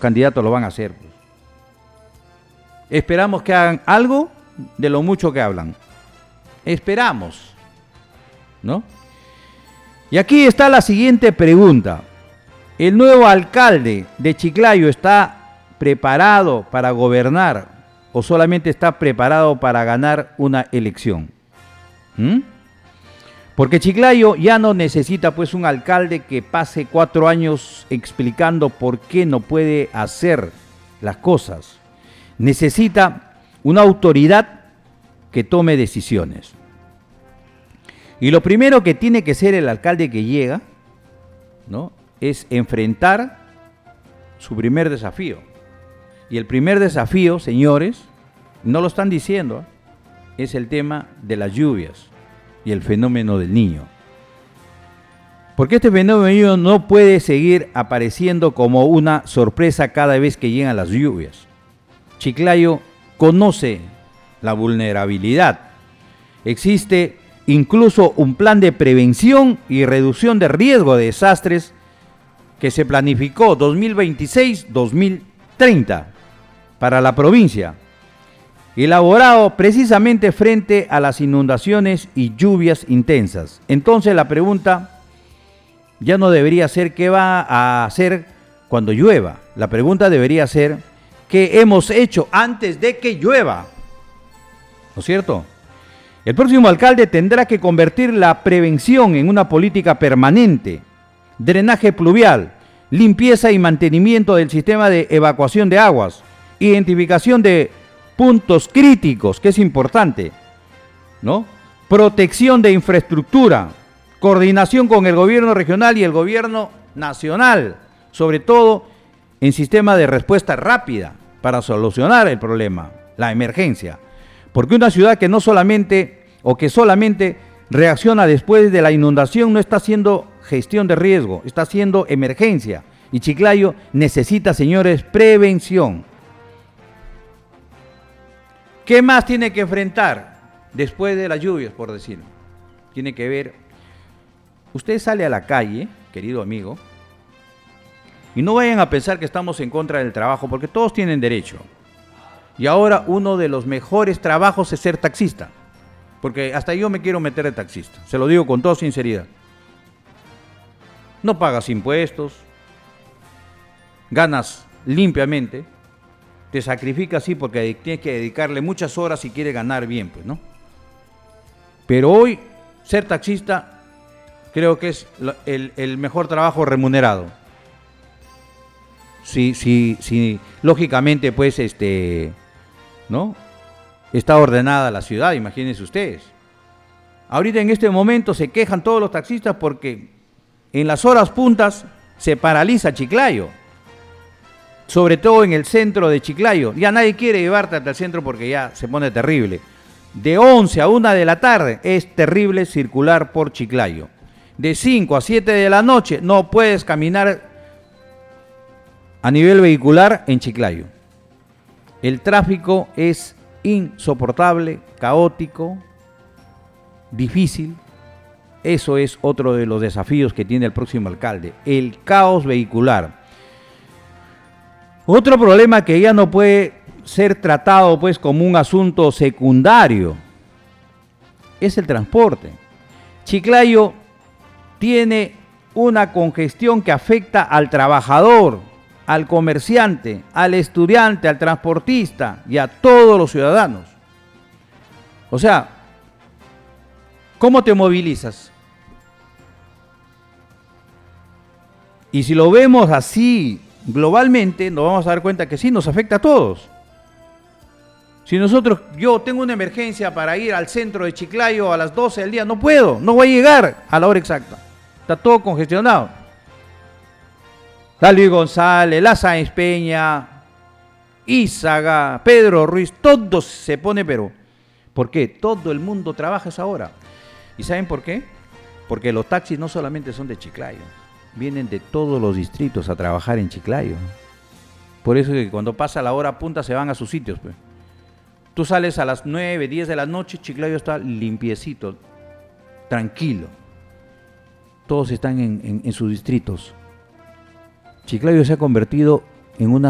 candidatos lo van a hacer. Esperamos que hagan algo de lo mucho que hablan. Esperamos, ¿no? Y aquí está la siguiente pregunta. ¿El nuevo alcalde de Chiclayo está preparado para gobernar o solamente está preparado para ganar una elección? Porque Chiclayo ya no necesita pues un alcalde que pase 4 años explicando por qué no puede hacer las cosas. Necesita una autoridad que tome decisiones. Y lo primero que tiene que hacer el alcalde que llega, ¿no?, es enfrentar su primer desafío. Y el primer desafío, señores, no lo están diciendo, es el tema de las lluvias y el fenómeno del Niño. Porque este fenómeno del Niño no puede seguir apareciendo como una sorpresa cada vez que llegan las lluvias. Chiclayo conoce la vulnerabilidad. Existe incluso un plan de prevención y reducción de riesgo de desastres que se planificó 2026-2030 para la provincia, elaborado precisamente frente a las inundaciones y lluvias intensas. Entonces la pregunta ya no debería ser qué va a hacer cuando llueva. La pregunta debería ser qué hemos hecho antes de que llueva. ¿No es cierto? El próximo alcalde tendrá que convertir la prevención en una política permanente. Drenaje pluvial, limpieza y mantenimiento del sistema de evacuación de aguas, identificación de puntos críticos, que es importante, ¿no? Protección de infraestructura, coordinación con el gobierno regional y el gobierno nacional, sobre todo en sistema de respuesta rápida para solucionar el problema, la emergencia. Porque una ciudad que no solamente o que solamente reacciona después de la inundación no está haciendo gestión de riesgo, está haciendo emergencia. Y Chiclayo necesita, señores, prevención. ¿Qué más tiene que enfrentar después de las lluvias, por decirlo? Tiene que ver, usted sale a la calle, querido amigo, y no vayan a pensar que estamos en contra del trabajo, porque todos tienen derecho. Y ahora uno de los mejores trabajos es ser taxista, porque hasta yo me quiero meter de taxista, se lo digo con toda sinceridad. No pagas impuestos, ganas limpiamente, te sacrificas sí porque tienes que dedicarle muchas horas si quieres ganar bien, pues, ¿no? Pero hoy ser taxista creo que es el mejor trabajo remunerado. Sí, lógicamente, pues, ¿no?, está ordenada la ciudad, imagínense ustedes. Ahorita en este momento se quejan todos los taxistas porque en las horas puntas se paraliza Chiclayo, sobre todo en el centro de Chiclayo. Ya nadie quiere llevarte hasta el centro porque ya se pone terrible. De 11 a 1 de la tarde es terrible circular por Chiclayo. De 5 a 7 de la noche no puedes caminar a nivel vehicular en Chiclayo. El tráfico es insoportable, caótico, difícil. Eso es otro de los desafíos que tiene el próximo alcalde, el caos vehicular. Otro problema que ya no puede ser tratado pues como un asunto secundario es el transporte. Chiclayo tiene una congestión que afecta al trabajador, al comerciante, al estudiante, al transportista y a todos los ciudadanos. O sea, ¿cómo te movilizas? Y si lo vemos así globalmente, nos vamos a dar cuenta que sí, nos afecta a todos. Si yo tengo una emergencia para ir al centro de Chiclayo a las 12 del día, no puedo, no voy a llegar a la hora exacta. Está todo congestionado. La Luis González, la Sáenz Peña, Izaga, Pedro Ruiz, todo se pone, pero ¿por qué? Todo el mundo trabaja a esa hora. ¿Y saben por qué? Porque los taxis no solamente son de Chiclayo, vienen de todos los distritos a trabajar en Chiclayo. Por eso es que cuando pasa la hora punta se van a sus sitios, pues. Tú sales a las 9, 10 de la noche, Chiclayo está limpiecito, tranquilo. Todos están en sus distritos. Chiclayo se ha convertido en una